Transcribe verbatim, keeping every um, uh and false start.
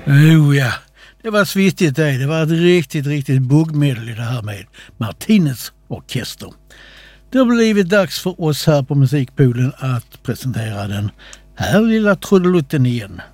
Oh ja, det var svistigt det. Det var ett riktigt, riktigt buggmedel i det här med Martinez orkester. Det har blivit dags för oss här på Musikpoolen att presentera den här lilla trudelutten igen.